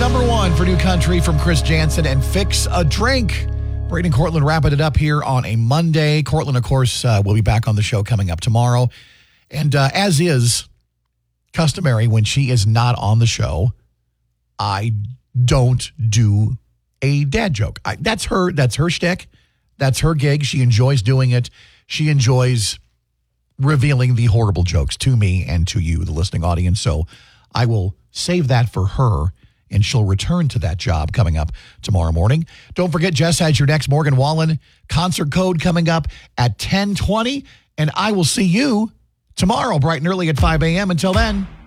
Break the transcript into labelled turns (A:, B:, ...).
A: number one for New Country from Chris Jansen and Fix a Drink. Brady and Cortland wrapping it up here on a Monday. Cortland, of course, will be back on the show coming up tomorrow. And as is customary, when she is not on the show, I don't do a dad joke. That's her shtick. That's her gig. She enjoys doing it. She enjoys revealing the horrible jokes to me and to you, the listening audience. So I will save that for her, and she'll return to that job coming up tomorrow morning. Don't forget, Jess has your next Morgan Wallen concert code coming up at 10:20, and I will see you tomorrow bright and early at 5 a.m. Until then.